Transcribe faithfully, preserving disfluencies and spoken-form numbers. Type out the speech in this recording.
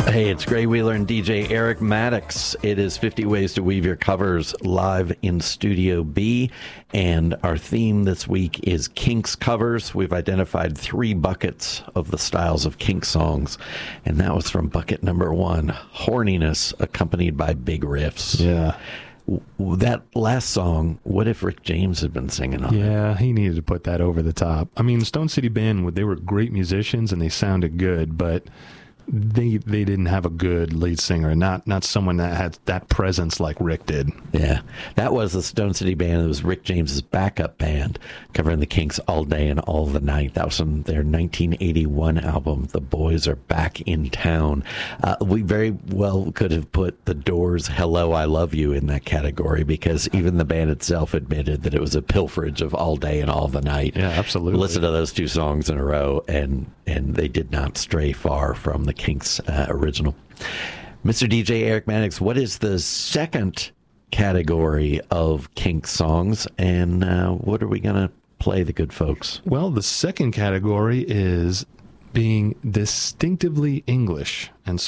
Hey, it's Gray Wheeler and D J Eric Maddox. It is fifty Ways to Weave Your Covers live in Studio B. And our theme this week is Kinks covers. We've identified three buckets of the styles of Kinks songs. And that was from bucket number one, horniness accompanied by big riffs. Yeah. That last song, what if Rick James had been singing on it? Yeah, he needed to put that over the top. I mean, Stone City Band, they were great musicians and they sounded good, but they they didn't have a good lead singer, not not someone that had that presence like Rick did. Yeah, that was the Stone City Band. It was Rick James's backup band covering the Kinks all day and all the night. That was from their nineteen eighty-one album, The Boys Are Back in Town. Uh, we very well could have put The Doors' Hello, I Love You in that category, because even the band itself admitted that it was a pilferage of all day and all the night. Yeah, absolutely. Listen to those two songs in a row, and, and they did not stray far from the Kinks uh, original. Mister D J Eric Maddox, what is the second category of Kinks songs, and uh, what are we going to play the good folks? Well, the second category is being distinctively English, and so